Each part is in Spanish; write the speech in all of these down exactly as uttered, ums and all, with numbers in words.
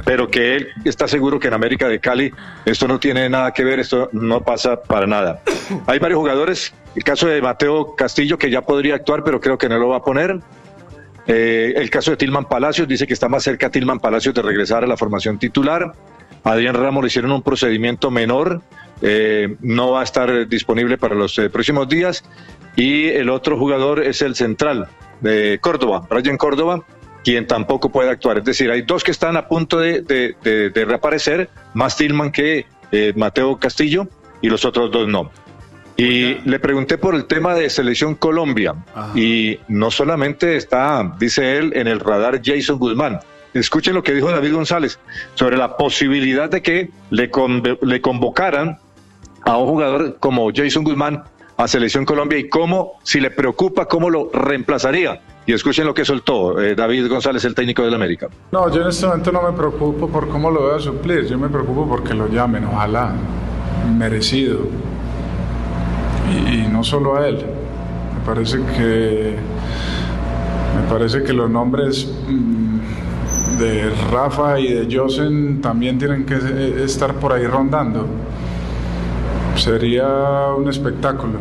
pero que él está seguro que en América de Cali esto no tiene nada que ver, esto no pasa para nada. Hay varios jugadores, el caso de Mateo Castillo, que ya podría actuar, pero creo que no lo va a poner. Eh, el caso de Tilman Palacios, dice que está más cerca Tilman Palacios de regresar a la formación titular. Adrián Ramos le hicieron un procedimiento menor, eh, no va a estar disponible para los eh, próximos días. Y el otro jugador es el central de Córdoba, Brian Córdoba, quien tampoco puede actuar. Es decir, hay dos que están a punto de, de, de, de reaparecer, más Tilman que eh, Mateo Castillo, y los otros dos no. Y Oiga. le pregunté por el tema de Selección Colombia, Ajá. y no solamente está, dice él, en el radar Jason Guzmán. Escuchen lo que dijo David González sobre la posibilidad de que le, con, le convocaran a un jugador como Jason Guzmán a Selección Colombia y cómo, si le preocupa, cómo lo reemplazaría. Y escuchen lo que soltó eh, David González, el técnico del América. No, yo en este momento no me preocupo por cómo lo voy a suplir, yo me preocupo porque lo llamen, ojalá, merecido. Y, y no solo a él. Me parece que me parece que los nombres mmm, de Rafa y de Josen también tienen que estar por ahí rondando. Sería un espectáculo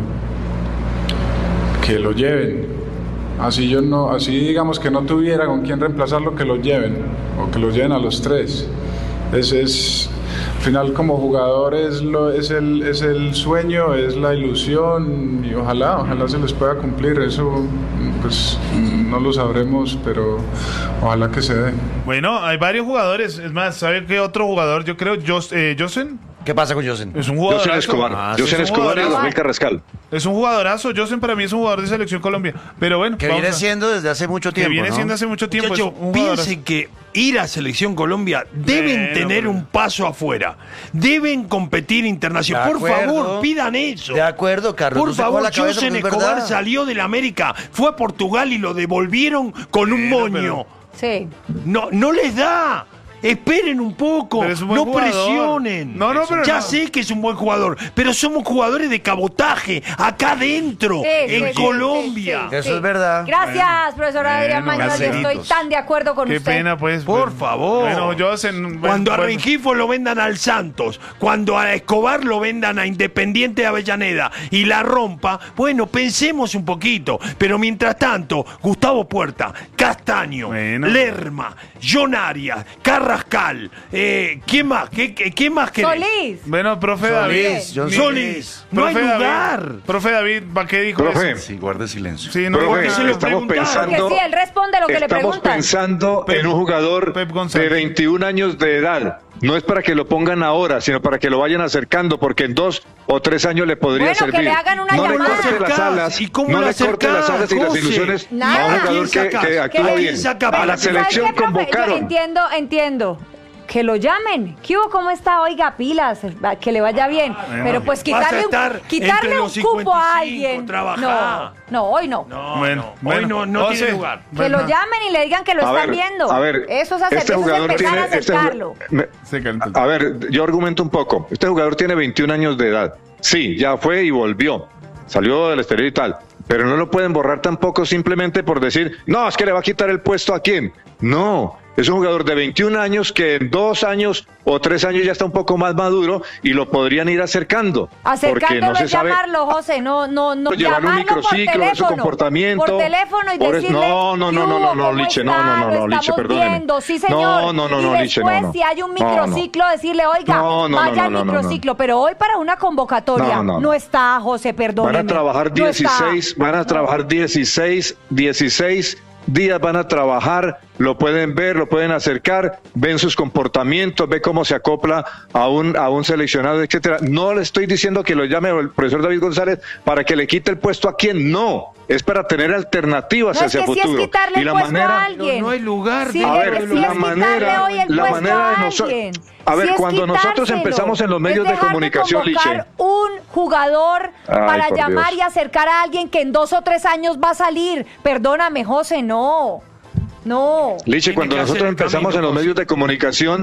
que lo lleven. Así yo no, así digamos que no tuviera con quién reemplazarlo, que lo lleven, o que lo lleven a los tres. Ese es, al final como jugador es, lo, es, el, es el sueño, es la ilusión, y ojalá, ojalá se les pueda cumplir. Eso pues no lo sabremos, pero ojalá que se dé. Bueno, hay varios jugadores, es más, ¿sabe qué otro jugador? Yo creo, Jos, eh, Josen. ¿Qué pasa con Josen? Es un jugadorazo. Josen Escobar, Ah, Josen es un Escobar y jugadorazo. Gabriel Carrascal. Es un jugadorazo. Josen para mí es un jugador de Selección Colombia. Pero bueno, que vamos viene a... siendo desde hace mucho tiempo. Que viene ¿no? siendo hace mucho tiempo. Muchacho, es un piensen que ir a Selección Colombia deben Bueno, tener bueno. un paso afuera. Deben competir internacional. De Por acuerdo. favor, pidan eso. De acuerdo, Carlos. Por no se coja favor, la cabeza, Josen porque es Escobar verdad. salió de la América, fue a Portugal y lo devolvieron con un Bueno, moño. Sí. No, no les da. Esperen un poco, Pero es un buen no jugador. presionen. No, no, pero ya no. sé que es un buen jugador, pero somos jugadores de cabotaje, acá adentro, Sí, en sí, sí, Colombia. sí, sí, Eso sí. es verdad. Gracias, profesor Adrián Bueno, Magnoli. Estoy Marcelitos. tan de acuerdo con Qué usted. pena, pues. Por pues. favor. Bueno, Josen. Cuando a bueno, Rengifo lo vendan al Santos, cuando a Escobar lo vendan a Independiente de Avellaneda y la rompa, bueno, pensemos un poquito. Pero mientras tanto, Gustavo Puerta, Castaño, Bueno. Lerma, John Arias, Carrascal, eh, ¿quién más? ¿Qué, qué, qué más querés? Solís. Bueno, profe Solís, David. John mi- Solís, no hay profe David, lugar. Profe David, ¿para qué dijo Profe. eso? Sí, guarde silencio. Sí, no, Profe, porque se lo estamos preguntaron. pensando, Porque sí, él responde lo que le estamos preguntan. pensando Pep- en un jugador Pep González. de veintiún años de edad. No es para que lo pongan ahora, sino para que lo vayan acercando, porque en dos o tres años le podría Bueno, que servir. le hagan una no llamada. le corte las alas, ¿Y cómo no lo le corte las acercás, alas y las José? ilusiones Nada. a un ¿Quién jugador que, sacás? que actúa ¿Quién bien. saca A para la que- ¿Sabe selección qué, profe? Yo convocaron. entiendo, entiendo. Que lo llamen. ¿Qué hubo? ¿Cómo está? Oiga, pilas. Que le vaya bien. Pero pues Vas a quitarle estar un, quitarle entre un los cupo a cincuenta y cinco, alguien. trabajá. No, no, hoy no. No, Bueno, no, bueno, hoy no, no José, tiene lugar. Que lo bueno. llamen y le digan que lo A están ver, viendo. a ver, eso es, hacer, este eso es jugador empezar tiene, a este acercarlo. jugador- me- Se calentó. a ver, yo argumento un poco. Este jugador tiene veintiún años de edad. Sí, ya fue y volvió. Salió del exterior y tal. Pero no lo pueden borrar tampoco simplemente por decir, no, es que le va a quitar el puesto a quién. No, es un jugador de veintiún años que en dos años o tres años ya está un poco más maduro y lo podrían ir acercando. porque Acercándolo no se es sabe. llamarlo, José, no, no, no, Llevarlo un llamarlo por microciclo, ver su teléfono, comportamiento. por teléfono y Por es- decirle, no, no, no, "¿Qué no, hubo? no, no, ¿Cómo Liche, no, está? no, no, Lo no, Liche, estamos perdóneme. viendo, sí, señor". No, no, no, no, y Liche, después, no, no. si hay un No, no. microciclo, decirle, oiga, No, no, vaya no, al no, no, no. microciclo, pero hoy para una convocatoria No, no, no, no. está, José, perdóneme. Van a trabajar no está. dieciséis, van a trabajar dieciséis, dieciséis días van a trabajar, lo pueden ver, lo pueden acercar, ven sus comportamientos, ve cómo se acopla a un, a un seleccionado, etcétera. No le estoy diciendo que lo llame el profesor David González para que le quite el puesto a quien, no, es para tener alternativas No, es hacia que el sí es futuro. quitarle y el la puesto a manera, alguien. No hay lugar. Sí, a es ver, que sí la es manera, quitarle hoy el la puesto manera a de nosotros. alguien. A ver, Sí es cuando nosotros quitárselo. empezamos en los medios Es de dejar comunicación, convocar Liche. un jugador Ay, para por llamar Dios. y acercar a alguien que en dos o tres años va a salir. Perdóname, José, no. No. Liche, Tiene cuando que hacer nosotros el empezamos camino, en los José. medios de comunicación,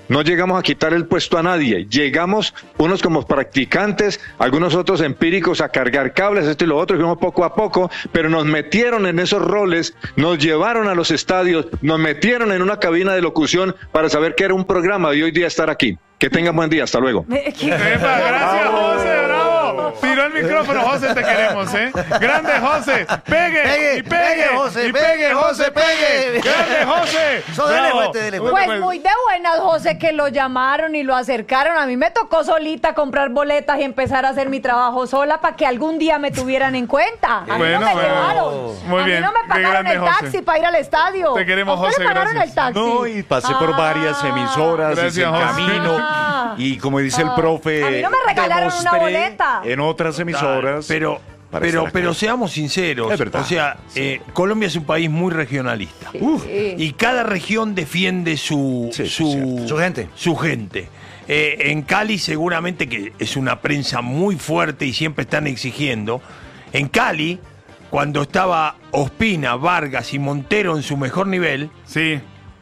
No llegamos a quitar el puesto a nadie, llegamos unos como practicantes, algunos otros empíricos a cargar cables, esto y lo otro, y fuimos poco a poco, pero nos metieron en esos roles, nos llevaron a los estadios, nos metieron en una cabina de locución para saber que era un programa y hoy día estar aquí. Que tengan buen día, hasta luego. Epa, gracias, José, bravo. Tiró el micrófono, José, te queremos, ¿eh? Grande, José. Pegue, Pegue, y pegue, pegue, José, y pegue, pegue, José, José, pegue. pegue. Grande, José. So, dele, Bravo. fuerte, dele, Bueno, Pues muy de buenas, José, que lo llamaron y lo acercaron. A mí me tocó solita comprar boletas y empezar a hacer mi trabajo sola para que algún día me tuvieran en cuenta. A mí Bueno, no me bueno. llevaron. Muy a mí bien, no me qué pagaron grande, el José. taxi para ir al estadio. Te queremos, ¿A usted José, le pagaron gracias. el taxi? No, y pasé por varias Ah. emisoras, hice Gracias, el José. camino. Ah. Y como dice el Ah. profe, A mí no me regalaron una demostré boleta. en otras emisoras. Pero, para pero, estar acá. pero seamos sinceros. Es verdad. O sea, eh, Colombia es un país muy regionalista. Sí. Y cada región defiende su, Sí, su, cierto. Su gente. su gente. Eh, en Cali seguramente que es una prensa muy fuerte y siempre están exigiendo. En Cali, cuando estaba Ospina, Vargas y Montero en su mejor nivel, Sí.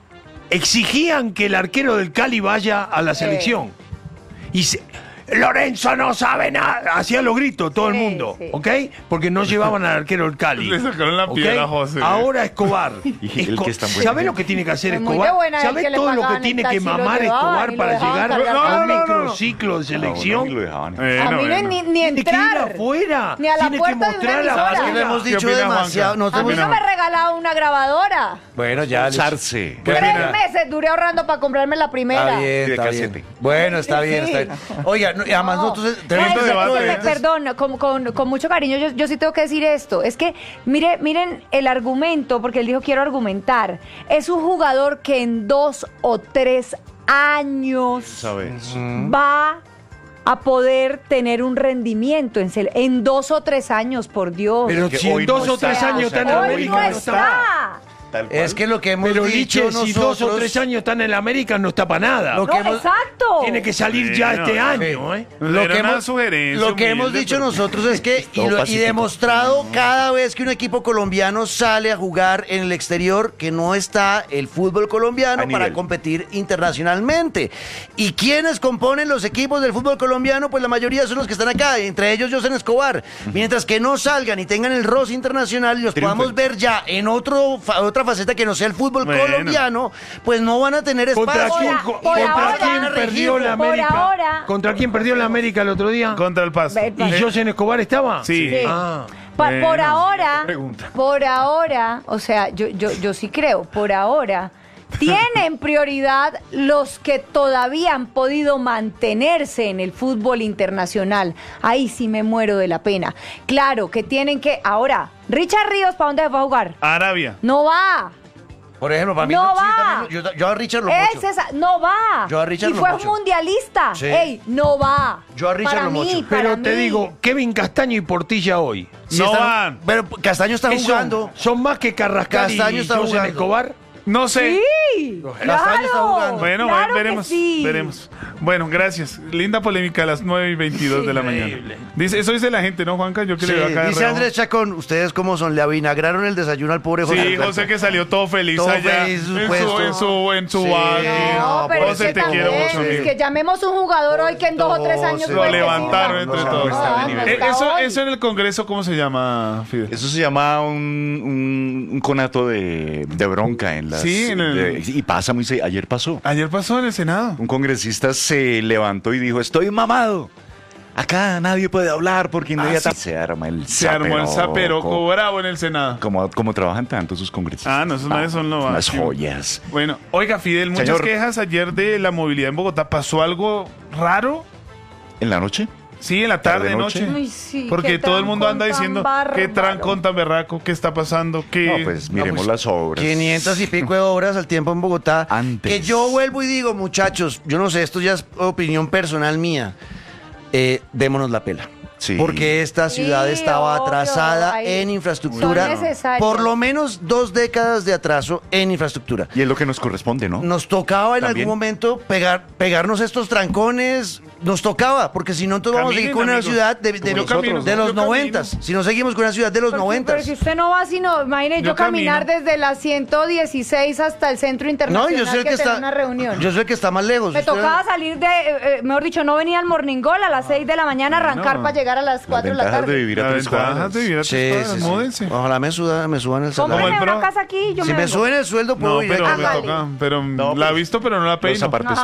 exigían que el arquero del Cali vaya a la Sí. selección. Y se- Lorenzo no sabe nada, hacía los gritos todo el Sí, mundo, sí. ¿ok? Porque no llevaban al arquero del Cali. Le sacaron la ¿ok? piedra a José. Ahora Escobar. Y el que está bueno. ¿Sabés lo que tiene que hacer Es muy Escobar? de buena el ¿Sabés que le todo lo que pagaban tiene el que taxi, lo mamar llevaban Escobar y lo para dejaban llegar cargar. a No, un no, no, no. microciclo de Ah, bueno, selección? y lo dejaban. Bueno, A mí no hay bueno. ni, ni Tiene que ir entrar. afuera. Ni a la Tiene que puerta de una mostrar la emisora. Es que le hemos ¿Qué dicho opina, demasiado. Juanca? Nos A mí hemos- no me regalaron una grabadora. Bueno, ya. listo. Usarse. Tres opina? meses duré ahorrando para comprarme la primera. Está bien, De está bien. casete. Bueno, está bien, Sí. está bien. Oiga, no, y además No. nosotros No, Tremendo es que- debate, que me- ¿eh? perdón, con, con- con mucho cariño, yo, yo sí tengo que decir esto. Es que, mire, miren el argumento, porque él dijo quiero argumentar. Es un jugador que en dos o tres años ¿Sabes? va a poder tener un rendimiento en, sele- en dos o tres años, por Dios. Pero Que si en hoy dos no o tres está, años o sea, están en Hoy América, no no está. está. Tal cual. Es que lo que hemos Pero dicho Liche, si nosotros... dos o tres años están en la América, no está para nada. Lo No, que hemos- exacto. Tiene que salir ya Bueno, este ok. año, ¿eh? Lo Era que, una hemos, sugerencia lo que hemos humilde, dicho pero- nosotros es que, y, Todo lo- y pacífico. demostrado cada vez que un equipo colombiano sale a jugar en el exterior, que no está el fútbol colombiano A para nivel. competir internacionalmente. ¿Y quiénes componen los equipos del fútbol colombiano? Pues la mayoría son los que están acá, entre ellos José Escobar. Mientras que no salgan y tengan el roce internacional y los Triunfen. podamos ver ya en otro fa- otra faceta que no sea el fútbol Bueno. colombiano, pues no van a tener ¿Contra espacio. quién, Por co- ahora- contra por quién ahora- perdió la por América? ahora- ¿Contra quién perdió la América el otro día? Contra el paso. Ve- ¿Y José Escobar estaba? Sí. Sí. Ah. Pa- Bueno, por ahora, pregunta. por ahora, o sea, yo, yo, yo sí creo, por ahora, tienen prioridad los que todavía han podido mantenerse en el fútbol internacional. Ahí sí me muero de la pena. Claro que tienen que. Ahora, Richard Ríos, ¿para dónde se va a jugar? Arabia. No va. Por ejemplo, para mí No sí, va. también lo- yo, yo a Richard lo mocho. Es esa- no va. Yo a Richard y lo fue mocho. mundialista. Sí. Ey, no va. Yo a Richard Para lo mí, mocho. para Pero te mí. digo, Kevin Castaño y Portilla hoy. Sí No están- van. Pero Castaño está ¿qué son? jugando. ¿Son más que Carrascal Castaño y está José jugando. Escobar? No sé. Sí. Castaño está Claro. jugando. Bueno, claro bueno, que veremos, sí. veremos. Bueno, gracias. Linda polémica a las nueve y veintidós de la Increíble. mañana. Dice, eso dice la gente, ¿no, Juanca? Yo que Sí, le veo acá de dice reojo. Andrés Chacón, ¿ustedes cómo son? Le avinagraron el desayuno al pobre José Sí, Alberto. José que salió todo feliz Todo allá feliz, en, su, supuesto. en su en su Sí. baile. No, pero es José, que te quiero también, mucho, es amigo. que llamemos un jugador hoy que en dos o tres años Lo Lo puede que levantaron sirva. entre No, todos. no está de Ah, nivel. Eh, hasta eso, hoy. eso en el Congreso, ¿cómo se llama, Fidel? Eso se llama un, un, un conato de, de bronca en las... Sí, en el- de- y pasa muy... se- Ayer pasó. Ayer pasó en el Senado. Un congresista se levantó y dijo, estoy mamado. Acá nadie puede hablar porque inmediatamente se arma el Se armó el zaperoco bravo en el Senado. Como, como trabajan tanto sus congresistas. Ah, no, esos manes son lo Unas máximo. joyas. Bueno, oiga, Fidel, muchas Señor. quejas ayer de la movilidad en Bogotá. ¿Pasó algo raro? ¿En la noche? Sí, en la tarde, Tarde, noche. noche. Uy, sí, Porque qué todo el mundo anda trancón tan diciendo bárbaro. qué trancón tan berraco, qué está pasando, qué... No, pues miremos pues, las obras. quinientas y pico de horas al tiempo en Bogotá. Antes. Que yo vuelvo y digo, muchachos, yo no sé, esto ya es opinión personal mía. Eh, démonos la pela. Sí. Porque esta ciudad Sí, estaba obvio, atrasada ahí en infraestructura. son necesarias. Por lo menos dos décadas de atraso en infraestructura. Y es lo que nos corresponde, ¿no? Nos tocaba en También. algún momento pegar, pegarnos estos trancones, nos tocaba, porque si no, entonces vamos a seguir Caminen, con una amigos. ciudad de, de, Yo camino, de yo los camino. noventas. Si no seguimos con una ciudad de los Pero, noventas. pero si usted no va, sino, imagine yo, Yo caminar camino. desde la ciento dieciséis hasta el centro No, internacional yo soy el que, que tenía está. una reunión. Yo soy el que está más lejos. Me Usted- tocaba salir de, eh, eh, mejor dicho, no venía al morning goal a las seis de la mañana, arrancar Bueno. para llegar a las Las cuatro de la ventajas de tarde. vivir a La tres ventaja cuadras. de vivir a Sí, tres cuadras, sí, sí. múdense. Ojalá me, suda, me suban el salario. Como el Cómpreme una pro. casa aquí, yo Si me vengo. suben el sueldo, puedo No, ir pero a me Hágale. toca. Pero No, la he pues, visto, pero no la Los peino. apartes